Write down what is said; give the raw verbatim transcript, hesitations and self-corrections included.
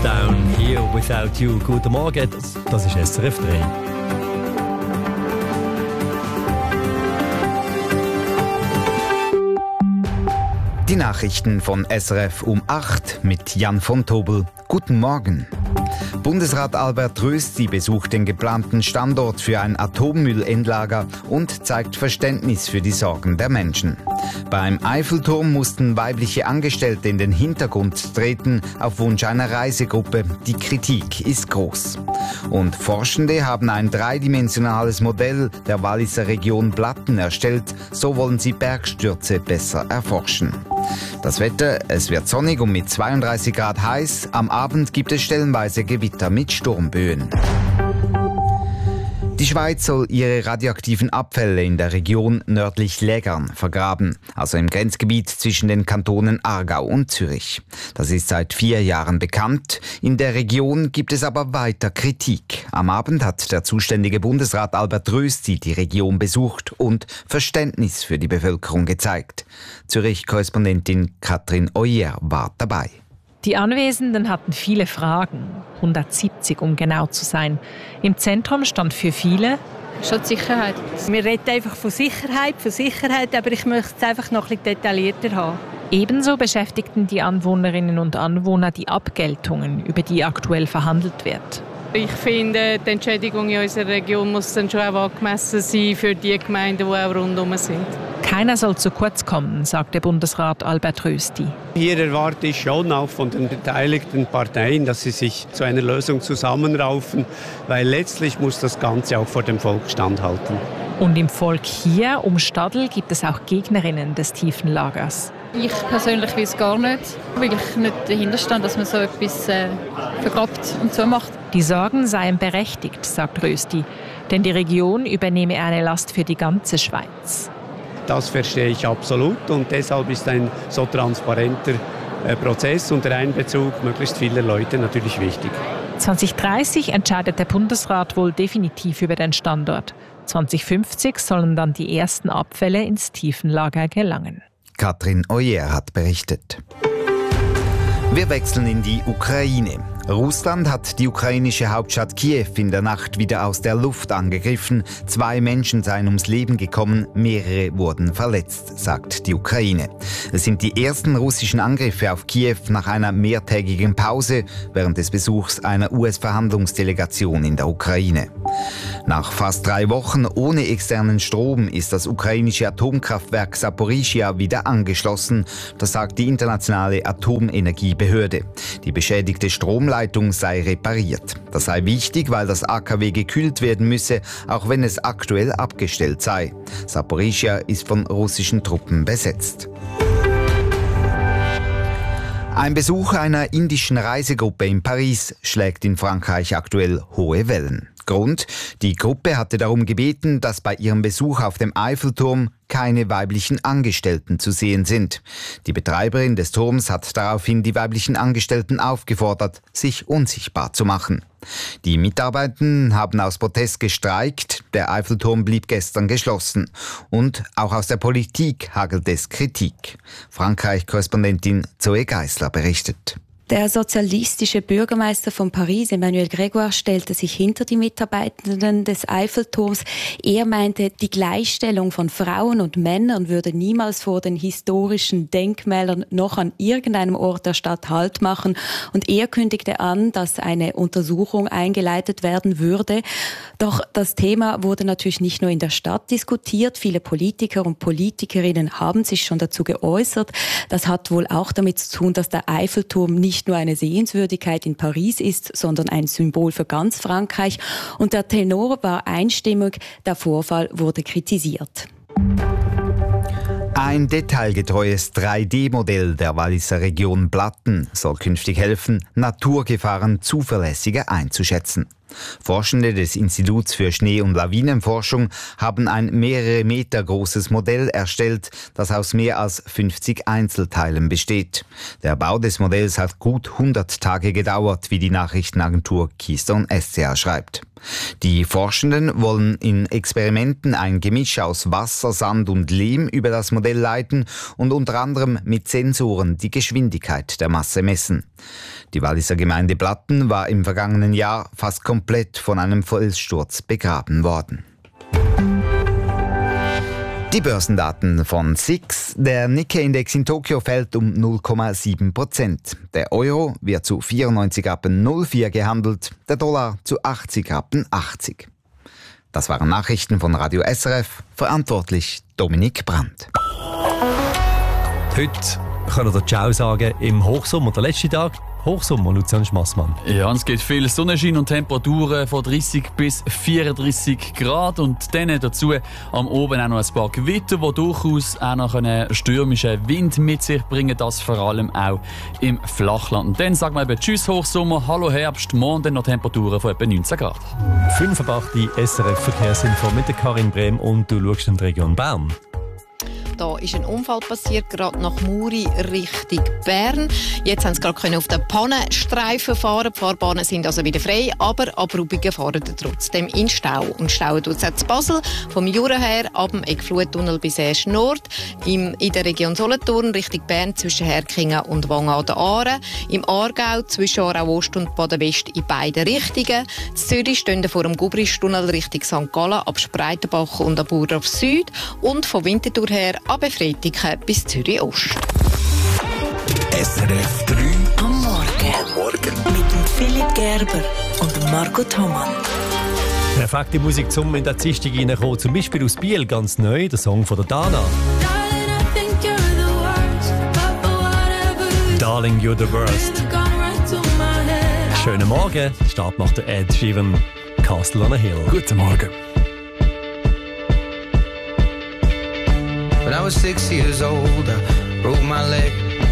Down, Here Without You. Guten Morgen, das, das ist S R F drei. Die Nachrichten von S R F um acht mit Jan von Tobel. Guten Morgen. Bundesrat Albert Rösti besucht den geplanten Standort für ein Atommüllendlager und zeigt Verständnis für die Sorgen der Menschen. Beim Eiffelturm mussten weibliche Angestellte in den Hintergrund treten, auf Wunsch einer Reisegruppe. Die Kritik ist groß. Und Forschende haben ein dreidimensionales Modell der Walliser Region Blatten erstellt. So wollen sie Bergstürze besser erforschen. Das Wetter, es wird sonnig und mit zweiunddreißig Grad heiß. Am Abend gibt es stellenweise Gewitter mit Sturmböen. Die Schweiz soll ihre radioaktiven Abfälle in der Region nördlich Lägern vergraben, also im Grenzgebiet zwischen den Kantonen Aargau und Zürich. Das ist seit vier Jahren bekannt. In der Region gibt es aber weiter Kritik. Am Abend hat der zuständige Bundesrat Albert Rösti die Region besucht und Verständnis für die Bevölkerung gezeigt. Zürich-Korrespondentin Katrin Oyer war dabei. Die Anwesenden hatten viele Fragen, hundertsiebzig um genau zu sein. Im Zentrum stand für viele schon die Sicherheit. Wir reden einfach von Sicherheit, von Sicherheit, aber ich möchte es einfach noch ein bisschen detaillierter haben. Ebenso beschäftigten die Anwohnerinnen und Anwohner die Abgeltungen, über die aktuell verhandelt wird. Ich finde, die Entschädigung in unserer Region muss dann schon auch angemessen sein für die Gemeinden, die auch rundherum sind. Keiner soll zu kurz kommen, sagte Bundesrat Albert Rösti. Hier erwarte ich schon auch von den beteiligten Parteien, dass sie sich zu einer Lösung zusammenraufen, weil letztlich muss das Ganze auch vor dem Volk standhalten. Und im Volk hier um Stadl gibt es auch Gegnerinnen des Tiefenlagers. Ich persönlich will es gar nicht, weil ich nicht dahinter stand, dass man so etwas äh, vergrabt und so macht. Die Sorgen seien berechtigt, sagt Rösti, denn die Region übernehme eine Last für die ganze Schweiz. Das verstehe ich absolut und deshalb ist ein so transparenter äh, Prozess und der Einbezug möglichst vieler Leute natürlich wichtig. zwanzig dreißig entscheidet der Bundesrat wohl definitiv über den Standort. zwanzig fünfzig sollen dann die ersten Abfälle ins Tiefenlager gelangen. Katrin Oyer hat berichtet. Wir wechseln in die Ukraine. Russland hat die ukrainische Hauptstadt Kiew in der Nacht wieder aus der Luft angegriffen. Zwei Menschen seien ums Leben gekommen, mehrere wurden verletzt, sagt die Ukraine. Es sind die ersten russischen Angriffe auf Kiew nach einer mehrtägigen Pause während des Besuchs einer U S-Verhandlungsdelegation in der Ukraine. Nach fast drei Wochen ohne externen Strom ist das ukrainische Atomkraftwerk Saporischschja wieder angeschlossen. Das sagt die internationale Atomenergiebehörde. Die beschädigte Stromleitung sei repariert. Das sei wichtig, weil das A K W gekühlt werden müsse, auch wenn es aktuell abgestellt sei. Saporischschja ist von russischen Truppen besetzt. Ein Besuch einer indischen Reisegruppe in Paris schlägt in Frankreich aktuell hohe Wellen. Grund: Die Gruppe hatte darum gebeten, dass bei ihrem Besuch auf dem Eiffelturm keine weiblichen Angestellten zu sehen sind. Die Betreiberin des Turms hat daraufhin die weiblichen Angestellten aufgefordert, sich unsichtbar zu machen. Die Mitarbeitenden haben aus Protest gestreikt, der Eiffelturm blieb gestern geschlossen. Und auch aus der Politik hagelt es Kritik. Frankreich-Korrespondentin Zoe Geisler berichtet. Der sozialistische Bürgermeister von Paris, Emmanuel Grégoire, stellte sich hinter die Mitarbeitenden des Eiffelturms. Er meinte, die Gleichstellung von Frauen und Männern würde niemals vor den historischen Denkmälern noch an irgendeinem Ort der Stadt Halt machen. Und er kündigte an, dass eine Untersuchung eingeleitet werden würde. Doch das Thema wurde natürlich nicht nur in der Stadt diskutiert. Viele Politiker und Politikerinnen haben sich schon dazu geäußert. Das hat wohl auch damit zu tun, dass der Eiffelturm nicht nicht nur eine Sehenswürdigkeit in Paris ist, sondern ein Symbol für ganz Frankreich. Und der Tenor war einstimmig, der Vorfall wurde kritisiert. Ein detailgetreues drei D Modell der Walliser Region Blatten soll künftig helfen, Naturgefahren zuverlässiger einzuschätzen. Forschende des Instituts für Schnee- und Lawinenforschung haben ein mehrere Meter großes Modell erstellt, das aus mehr als fünfzig Einzelteilen besteht. Der Bau des Modells hat gut hundert Tage gedauert, wie die Nachrichtenagentur Keystone S C A schreibt. Die Forschenden wollen in Experimenten ein Gemisch aus Wasser, Sand und Lehm über das Modell leiten und unter anderem mit Sensoren die Geschwindigkeit der Masse messen. Die Walliser Gemeinde Blatten war im vergangenen Jahr fast komplett von einem Felssturz begraben worden. Die Börsendaten von S I X. Der Nikkei-Index in Tokio fällt um null Komma sieben Prozent. Der Euro wird zu vierundneunzig Rappen null vier gehandelt, der Dollar zu achtzig Rappen achtzig. Das waren Nachrichten von Radio S R F, verantwortlich Dominik Brandt. Heute können wir Ciao sagen im Hochsommer, der letzte Tag. Hochsommer, Lucian Schmassmann. Ja, es gibt viel Sonnenschein und Temperaturen von dreißig bis vierunddreißig Grad und dann dazu am Oben auch noch ein paar Gewitter, die durchaus auch noch einen stürmischen Wind mit sich bringen, das vor allem auch im Flachland. Und dann sagen wir eben Tschüss Hochsommer, Hallo Herbst, morgen dann noch Temperaturen von etwa neunzehn Grad. fünf Uhr acht die S R F-Verkehrsinfo mit der Karin Brehm und du schaust in die Region Bern. Da ist ein Unfall passiert, gerade nach Muri Richtung Bern. Jetzt haben sie gerade auf den Pannenstreifen fahren. Die Fahrbahnen sind also wieder frei, aber Abrubungen fahren trotzdem in Stau. Und Stau tut es auch zu Basel, vom Jura her, ab dem Eckfluttunnel bis Esch Nord, im, in der Region Solothurn Richtung Bern zwischen Herkingen und Wangen an der Aare, im Aargau zwischen Aarau Ost und Baden West in beiden Richtungen. In Zürich stehen vor dem Gubristunnel Richtung Sankt Gallen ab Spreitenbach und ab Burdorf Süd und von Winterthur her ab Befreitigen bis Zürich Ost. S R F drei am Morgen. Am Morgen. Mit dem Philipp Gerber und dem Marco Thomann. Perfekte Musik zum in der Dienstag reinkommen. Zum Beispiel aus Biel ganz neu, der Song von der Dana. Darling, you're the worst. Schönen Morgen. Start macht der Ed Sheeran, Castle on a Hill. Guten Morgen. When I was six years old, I broke my leg